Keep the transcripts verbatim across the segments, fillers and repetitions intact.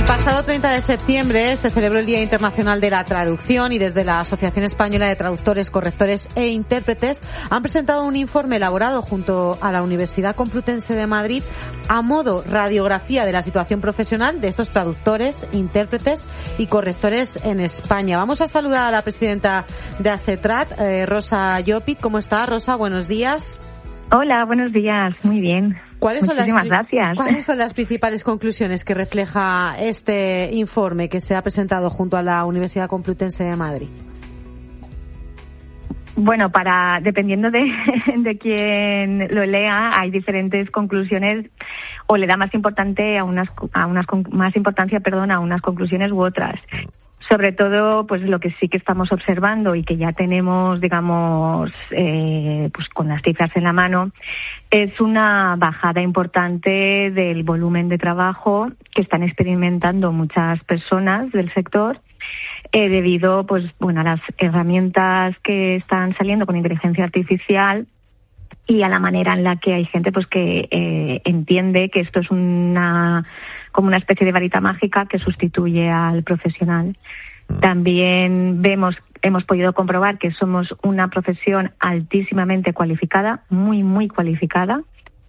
pasado treinta de septiembre se celebró el Día Internacional de la Traducción y desde la Asociación Española de Traductores, Correctores e Intérpretes han presentado un informe elaborado junto a la Universidad Complutense de Madrid a modo radiografía de la situación profesional de estos traductores, intérpretes y correctores en España. Vamos a saludar a la presidenta de ASETRAD, eh, Rosa Llopit. ¿Cómo está, Rosa? Buenos días. Hola, buenos días. Muy bien. ¿Cuáles son Muchísimas las, gracias. ¿Cuáles son las principales conclusiones que refleja este informe que se ha presentado junto a la Universidad Complutense de Madrid? Bueno, para dependiendo de, de quién lo lea, hay diferentes conclusiones o le da más importante a unas a unas más importancia, perdón, a unas conclusiones u otras. Sobre todo, pues lo que sí que estamos observando y que ya tenemos, digamos, eh, pues con las cifras en la mano, es una bajada importante del volumen de trabajo que están experimentando muchas personas del sector eh, debido, pues, bueno, a las herramientas que están saliendo con inteligencia artificial y a la manera en la que hay gente, pues, que eh, entiende que esto es una como una especie de varita mágica que sustituye al profesional. También vemos, hemos podido comprobar que somos una profesión altísimamente cualificada, muy, muy cualificada.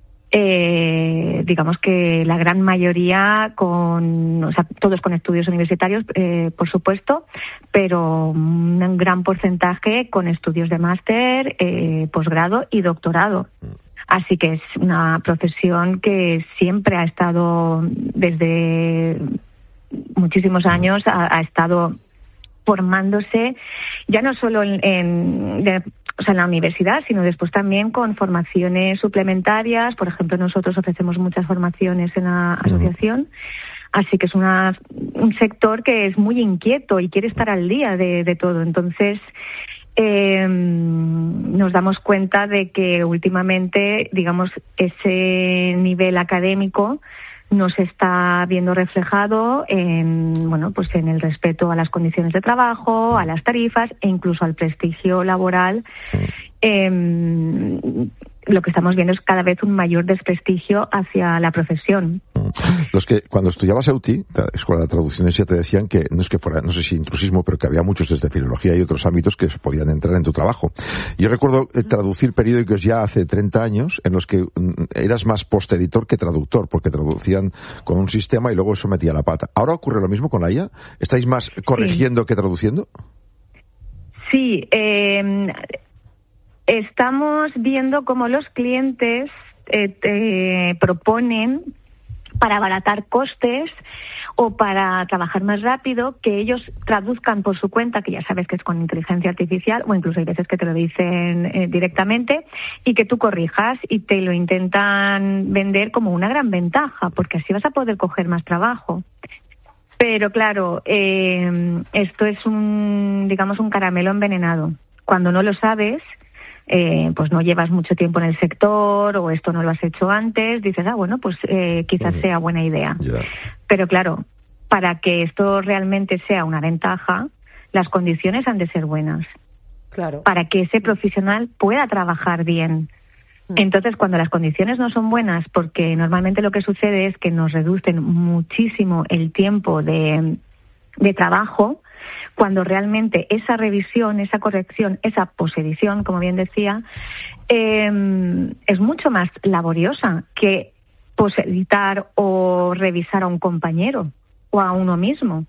Eh, digamos que la gran mayoría con, o sea, todos con estudios universitarios, eh, por supuesto, pero un gran porcentaje con estudios de máster, eh, posgrado y doctorado. Así que es una profesión que siempre ha estado, desde muchísimos años, ha, ha estado formándose, ya no solo en, en, de, o sea, en la universidad, sino después también con formaciones suplementarias. Por ejemplo, nosotros ofrecemos muchas formaciones en la asociación. Así que es una, un sector que es muy inquieto y quiere estar al día de, de todo. Entonces, Eh, nos damos cuenta de que últimamente, digamos, ese nivel académico nos está viendo reflejado en, bueno, pues en el respeto a las condiciones de trabajo, a las tarifas e incluso al prestigio laboral. Eh, lo que estamos viendo es cada vez un mayor desprestigio hacia la profesión. Los que cuando estudiabas E U T I, la Escuela de Traducciones, ya te decían que no es que fuera, no sé si intrusismo, pero que había muchos desde filología y otros ámbitos que podían entrar en tu trabajo. Yo recuerdo eh, traducir periódicos ya hace treinta años en los que mm, eras más posteditor que traductor, porque traducían con un sistema y luego eso metía la pata. ¿Ahora ocurre lo mismo con la I A? ¿Estáis más corrigiendo sí. que traduciendo? Sí, eh, estamos viendo cómo los clientes eh, te proponen, para abaratar costes o para trabajar más rápido, que ellos traduzcan por su cuenta, que ya sabes que es con inteligencia artificial, o incluso hay veces que te lo dicen eh, directamente, y que tú corrijas, y te lo intentan vender como una gran ventaja, porque así vas a poder coger más trabajo. Pero claro, eh, esto es un, digamos, un caramelo envenenado. Cuando no lo sabes, Eh, pues no llevas mucho tiempo en el sector o esto no lo has hecho antes, dices, ah, bueno, pues eh, quizás sea buena idea. Yeah. Pero claro, para que esto realmente sea una ventaja, las condiciones han de ser buenas. Claro. Para que ese profesional pueda trabajar bien. Entonces, cuando las condiciones no son buenas, porque normalmente lo que sucede es que nos reducen muchísimo el tiempo de, de trabajo, cuando realmente esa revisión, esa corrección, esa posedición, como bien decía, eh, es mucho más laboriosa que poseditar o revisar a un compañero o a uno mismo.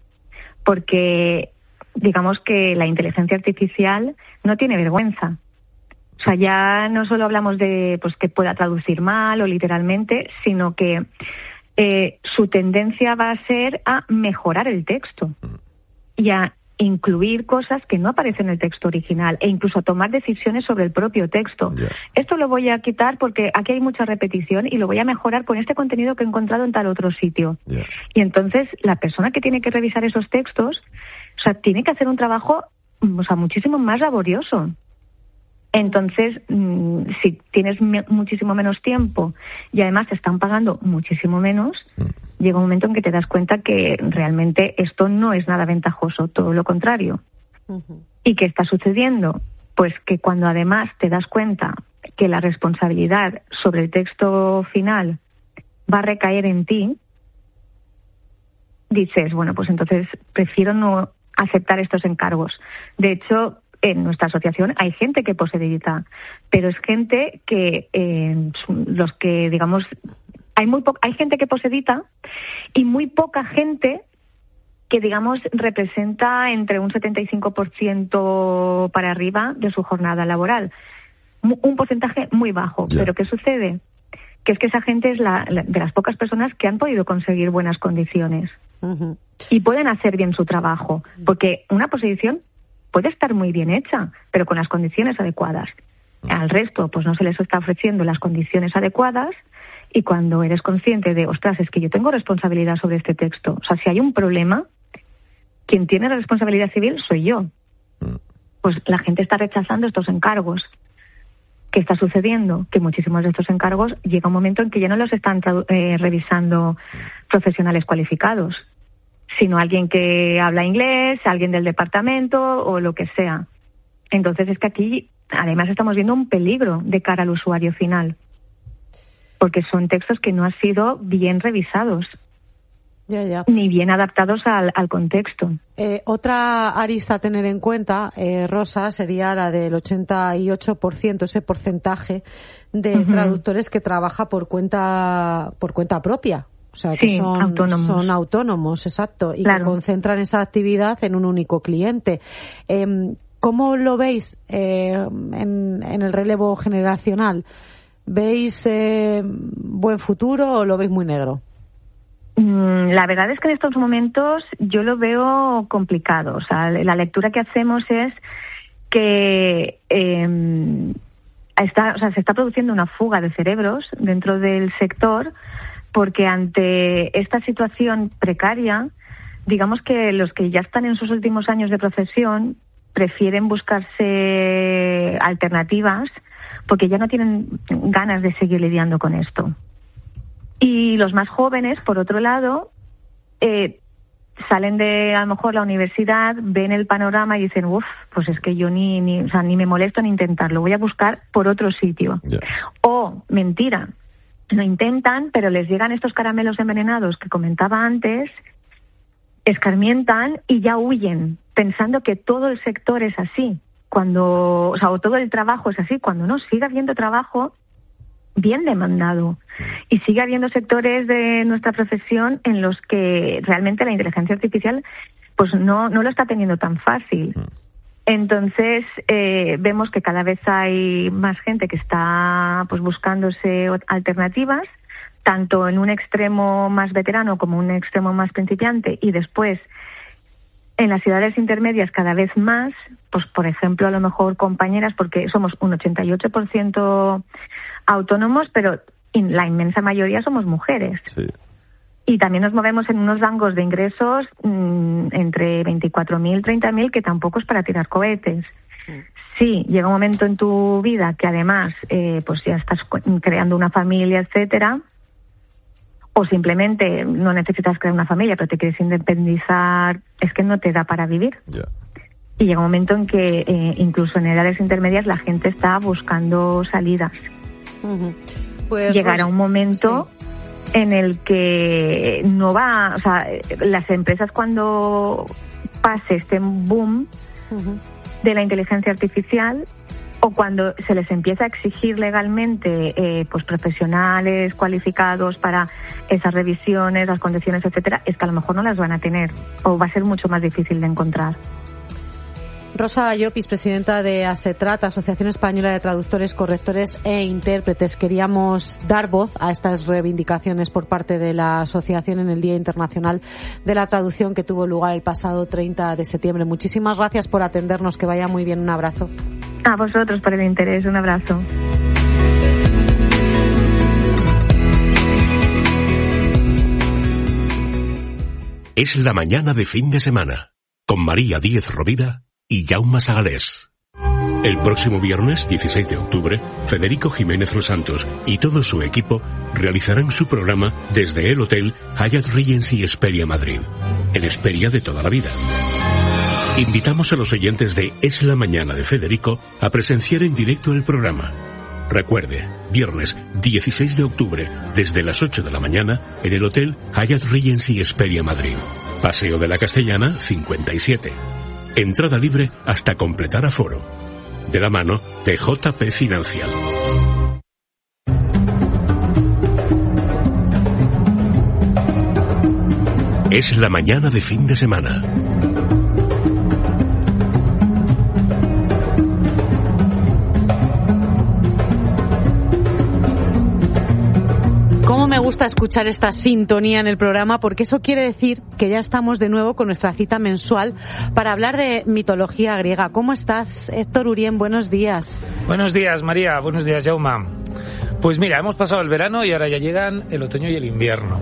Porque digamos que la inteligencia artificial no tiene vergüenza. O sea, ya no solo hablamos de pues que pueda traducir mal o literalmente, sino que eh, su tendencia va a ser a mejorar el texto y a incluir cosas que no aparecen en el texto original e incluso a tomar decisiones sobre el propio texto. Yeah. Esto lo voy a quitar porque aquí hay mucha repetición y lo voy a mejorar con este contenido que he encontrado en tal otro sitio. Yeah. Y entonces la persona que tiene que revisar esos textos, o sea, tiene que hacer un trabajo, o sea, muchísimo más laborioso. Entonces, mmm, si tienes me- muchísimo menos tiempo y además te están pagando muchísimo menos, mm. llega un momento en que te das cuenta que realmente esto no es nada ventajoso, todo lo contrario. Uh-huh. ¿Y qué está sucediendo? Pues que cuando además te das cuenta que la responsabilidad sobre el texto final va a recaer en ti, dices, bueno, pues entonces prefiero no aceptar estos encargos. De hecho, en nuestra asociación hay gente que posibilita, pero es gente que eh, los que, digamos, hay muy po- hay gente que posibilita y muy poca gente que, digamos, representa entre un setenta y cinco por ciento para arriba de su jornada laboral. Un porcentaje muy bajo. Yeah. Pero ¿qué sucede? Que es que esa gente es la, la de las pocas personas que han podido conseguir buenas condiciones. Uh-huh. Y pueden hacer bien su trabajo, porque una posición puede estar muy bien hecha, pero con las condiciones adecuadas. Al resto, pues no se les está ofreciendo las condiciones adecuadas, y cuando eres consciente de, ostras, es que yo tengo responsabilidad sobre este texto. O sea, si hay un problema, quien tiene la responsabilidad civil soy yo. Pues la gente está rechazando estos encargos. ¿Qué está sucediendo? Que muchísimos de estos encargos llega un momento en que ya no los están eh, revisando profesionales cualificados, sino alguien que habla inglés, alguien del departamento o lo que sea. Entonces es que aquí además estamos viendo un peligro de cara al usuario final, porque son textos que no han sido bien revisados. Ya, ya. Ni bien adaptados al, al contexto. Eh, otra arista a tener en cuenta, eh, Rosa, sería la del ochenta y ocho por ciento, ese porcentaje de uh-huh. traductores que trabaja por cuenta por cuenta propia. O sea, que sí, son, autónomos. son autónomos, exacto, y claro. que concentran esa actividad en un único cliente. Eh, ¿Cómo lo veis eh, en, en el relevo generacional? ¿Veis eh, buen futuro o lo veis muy negro? La verdad es que en estos momentos yo lo veo complicado. O sea, la lectura que hacemos es que eh, está, o sea, se está produciendo una fuga de cerebros dentro del sector, porque ante esta situación precaria, digamos que los que ya están en sus últimos años de profesión prefieren buscarse alternativas porque ya no tienen ganas de seguir lidiando con esto. Y los más jóvenes, por otro lado, eh, salen de, a lo mejor, la universidad, ven el panorama y dicen, uff, pues es que yo ni, ni, o sea, ni me molesto en intentarlo, voy a buscar por otro sitio. Yeah. O, mentira, lo intentan, pero les llegan estos caramelos envenenados que comentaba antes, escarmientan y ya huyen, pensando que todo el sector es así, cuando, o sea, o todo el trabajo es así, cuando no, sigue habiendo trabajo bien demandado. Y sigue habiendo sectores de nuestra profesión en los que realmente la inteligencia artificial pues no, no lo está teniendo tan fácil. Entonces, eh, vemos que cada vez hay más gente que está pues buscándose alternativas, tanto en un extremo más veterano como en un extremo más principiante, y después en las edades intermedias cada vez más, pues por ejemplo, a lo mejor compañeras, porque somos un ochenta y ocho por ciento autónomos, pero la inmensa mayoría somos mujeres. Sí. Y también nos movemos en unos rangos de ingresos mmm, entre veinticuatro mil, treinta mil, que tampoco es para tirar cohetes. Sí. Sí, llega un momento en tu vida que además eh, pues ya estás creando una familia, etcétera, o simplemente no necesitas crear una familia, pero te quieres independizar, es que no te da para vivir. Yeah. Y llega un momento en que eh, incluso en edades intermedias la gente está buscando salidas. Uh-huh. Pues, Llegará pues, un momento sí. en el que no va, o sea, las empresas cuando pase este boom uh-huh. de la inteligencia artificial, o cuando se les empieza a exigir legalmente eh, pues profesionales cualificados para esas revisiones, las condiciones, etcétera, es que a lo mejor no las van a tener o va a ser mucho más difícil de encontrar. Rosa Llopis, presidenta de ASETRAT, Asociación Española de Traductores, Correctores e Intérpretes. Queríamos dar voz a estas reivindicaciones por parte de la asociación en el Día Internacional de la Traducción que tuvo lugar el pasado treinta de septiembre. Muchísimas gracias por atendernos, que vaya muy bien. Un abrazo. A vosotros por el interés. Un abrazo. Es la mañana de fin de semana, con María Díez Rovira y Jaume Sagalés. El próximo viernes, dieciséis de octubre, Federico Jiménez Los Santos y todo su equipo realizarán su programa desde el Hotel Hyatt Regency Hesperia Madrid, el Hesperia de toda la vida. Invitamos a los oyentes de Es la Mañana de Federico a presenciar en directo el programa. Recuerde, viernes dieciséis de octubre, desde las ocho de la mañana, en el Hotel Hyatt Regency Hesperia Madrid. Paseo de la Castellana cincuenta y siete. Entrada libre hasta completar aforo. De la mano de J P Financial. Es la mañana de fin de semana. Cómo me gusta escuchar esta sintonía en el programa, porque eso quiere decir que ya estamos de nuevo con nuestra cita mensual para hablar de mitología griega. ¿Cómo estás, Héctor Urien? Buenos días. Buenos días, María. Buenos días, Jauma. Pues mira, hemos pasado el verano y ahora ya llegan el otoño y el invierno.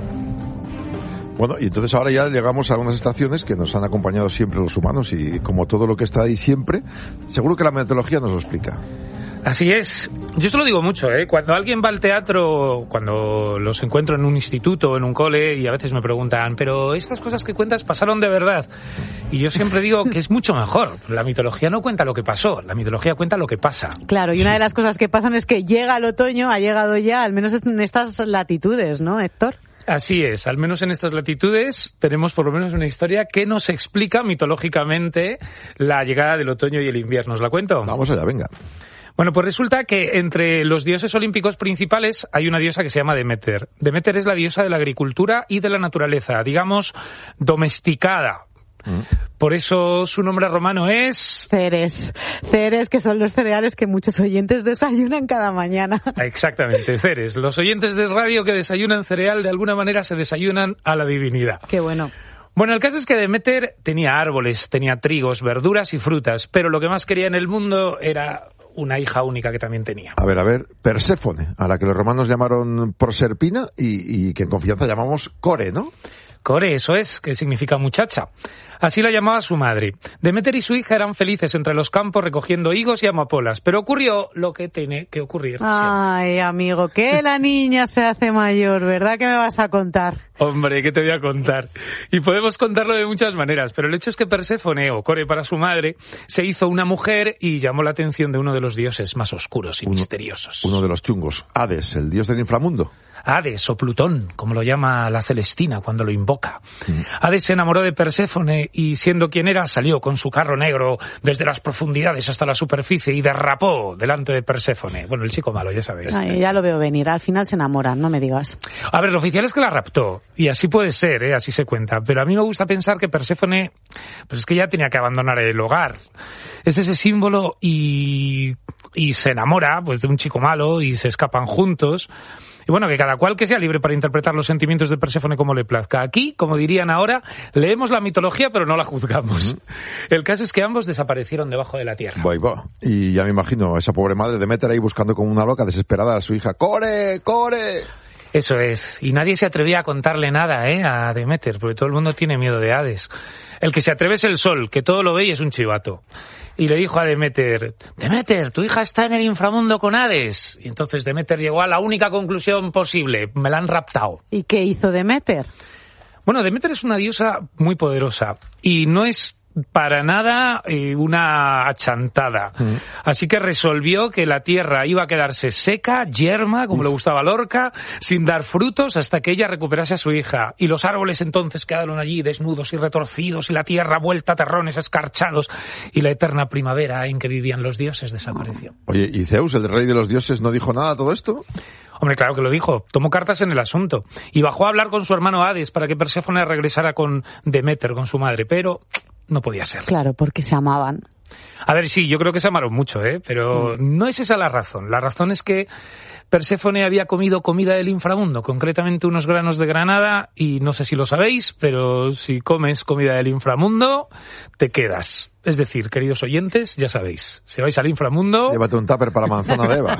Bueno, y entonces ahora ya llegamos a unas estaciones que nos han acompañado siempre los humanos y como todo lo que está ahí siempre, seguro que la mitología nos lo explica. Así es. Yo esto lo digo mucho, ¿eh? Cuando alguien va al teatro, cuando los encuentro en un instituto o en un cole y a veces me preguntan, pero estas cosas que cuentas pasaron de verdad. Y yo siempre digo que es mucho mejor. La mitología no cuenta lo que pasó, la mitología cuenta lo que pasa. Claro, y una de las cosas que pasan es que llega el otoño, ha llegado ya, al menos en estas latitudes, ¿no, Héctor? Así es, al menos en estas latitudes tenemos por lo menos una historia que nos explica mitológicamente la llegada del otoño y el invierno. ¿Os la cuento? Vamos allá, venga. Bueno, pues resulta que entre los dioses olímpicos principales hay una diosa que se llama Deméter. Deméter es la diosa de la agricultura y de la naturaleza, digamos, domesticada. Mm. Por eso su nombre romano es... Ceres. Ceres, que son los cereales que muchos oyentes desayunan cada mañana. Exactamente, Ceres. Los oyentes de radio que desayunan cereal de alguna manera se desayunan a la divinidad. Qué bueno. Bueno, el caso es que Deméter tenía árboles, tenía trigos, verduras y frutas, pero lo que más quería en el mundo era una hija única que también tenía. A ver, a ver, Perséfone, a la que los romanos llamaron Proserpina y, y que en confianza llamamos Core, ¿no? Core, eso es, que significa muchacha. Así la llamaba su madre. Deméter y su hija eran felices entre los campos recogiendo higos y amapolas, pero ocurrió lo que tiene que ocurrir. Ay, siempre. Amigo, que la niña se hace mayor, ¿verdad? ¿Qué me vas a contar? Hombre, ¿qué te voy a contar? Y podemos contarlo de muchas maneras, pero el hecho es que Perséfone, o Core para su madre, se hizo una mujer y llamó la atención de uno de los dioses más oscuros y uno, misteriosos. Uno de los chungos, Hades, el dios del inframundo. Hades o Plutón, como lo llama la Celestina cuando lo invoca. Mm. Hades se enamoró de Perséfone y, siendo quien era, salió con su carro negro desde las profundidades hasta la superficie y derrapó delante de Perséfone. Bueno, el chico malo, ya sabéis. Ay, ya lo veo venir, al final se enamoran, no me digas. A ver, lo oficial es que la raptó, y así puede ser, ¿eh? Así se cuenta, pero a mí me gusta pensar que Perséfone, pues es que ya tenía que abandonar el hogar. Es ese símbolo y, y se enamora pues de un chico malo y se escapan juntos. Y bueno, que cada cual que sea libre para interpretar los sentimientos de Perséfone como le plazca. Aquí, como dirían ahora, leemos la mitología pero no la juzgamos. Uh-huh. El caso es que ambos desaparecieron debajo de la tierra. Voy, voy. Y ya me imagino a esa pobre madre Deméter ahí buscando como una loca desesperada a su hija. ¡Core! ¡Core! Eso es. Y nadie se atrevía a contarle nada, ¿eh? A Deméter, porque todo el mundo tiene miedo de Hades. El que se atreve es el sol, que todo lo ve y es un chivato. Y le dijo a Deméter, Deméter, tu hija está en el inframundo con Hades. Y entonces Deméter llegó a la única conclusión posible, me la han raptado. ¿Y qué hizo Deméter? Bueno, Deméter es una diosa muy poderosa y no es para nada eh, una achantada. Mm. Así que resolvió que la tierra iba a quedarse seca, yerma, como Uf. le gustaba a Lorca, sin dar frutos hasta que ella recuperase a su hija. Y los árboles entonces quedaron allí desnudos y retorcidos y la tierra vuelta a terrones escarchados y la eterna primavera en que vivían los dioses desapareció. Oye, ¿y Zeus, el rey de los dioses, no dijo nada de todo esto? Hombre, claro que lo dijo. Tomó cartas en el asunto y bajó a hablar con su hermano Hades para que Perséfone regresara con Deméter, con su madre, pero no podía ser. Claro, porque se amaban. A ver, sí, yo creo que se amaron mucho, ¿eh? Pero mm. no es esa la razón. La razón es que Perséfone había comido comida del inframundo, concretamente unos granos de granada, y no sé si lo sabéis, pero si comes comida del inframundo, te quedas. Es decir, queridos oyentes, ya sabéis, si vais al inframundo... Llévate un tupper para manzana de Eva.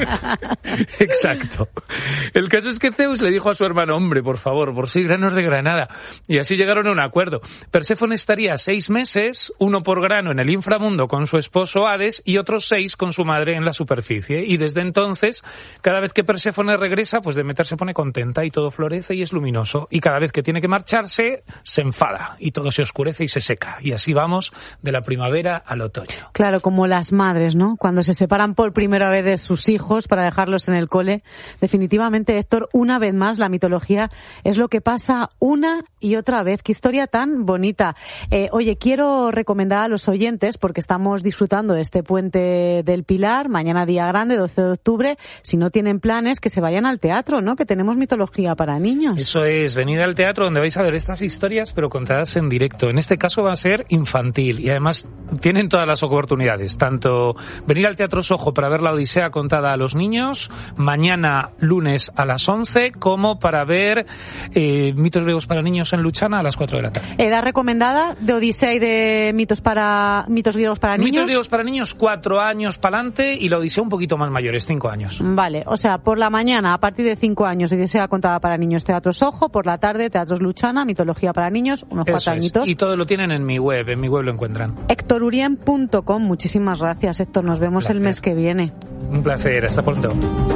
Exacto. El caso es que Zeus le dijo a su hermano, hombre, por favor, por seis granos de granada. Y así llegaron a un acuerdo. Perséfone estaría seis meses, uno por grano en el inframundo con su esposo Hades y otros seis con su madre en la superficie. Y desde entonces, cada vez que que Perséfone regresa, pues Demeter se pone contenta y todo florece y es luminoso. Y cada vez que tiene que marcharse, se enfada y todo se oscurece y se seca. Y así vamos de la primavera al otoño. Claro, como las madres, ¿no? Cuando se separan por primera vez de sus hijos para dejarlos en el cole. Definitivamente, Héctor, una vez más, la mitología es lo que pasa una y otra vez. Qué historia tan bonita. Eh, oye, quiero recomendar a los oyentes, porque estamos disfrutando de este puente del Pilar, mañana día grande, doce de octubre, si no tienen planes, que se vayan al teatro, ¿no? Que tenemos mitología para niños. Eso es, venid al teatro donde vais a ver estas historias, pero contadas en directo. En este caso va a ser infantil y además tienen todas las oportunidades. Tanto venir al Teatro Sojo para ver la Odisea contada a los niños, mañana lunes a las once, como para ver eh, mitos griegos para niños en Luchana a las cuatro de la tarde. ¿Edad recomendada de Odisea y de mitos para mitos griegos para niños? Mitos griegos para niños, cuatro años para adelante, y la Odisea un poquito más mayores, cinco años. Vale, o sea, por la mañana, a partir de cinco años, Odisea contada para niños, Teatro Sojo, por la tarde, Teatros Luchana, mitología para niños, unos Eso cuatro es. añitos. Y todo lo tienen en mi web, en mi web lo encuentran. héctor urien punto com. Muchísimas gracias, Héctor. Nos vemos el mes que viene. Un placer, hasta pronto.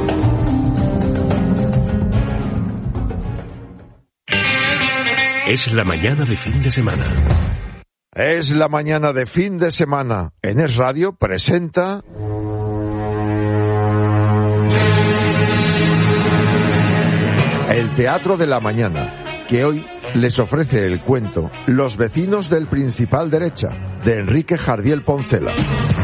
Es la mañana de fin de semana. Es la mañana de fin de semana. En Es Radio presenta... El Teatro de la Mañana, que hoy les ofrece el cuento Los vecinos del Principal Derecha, de Enrique Jardiel Poncela.